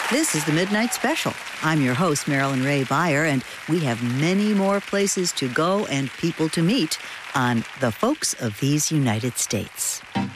This is the Midnight Special. I'm your host, Marilyn Ray Beyer, and we have many more places to go and people to meet on The Folks of These United States.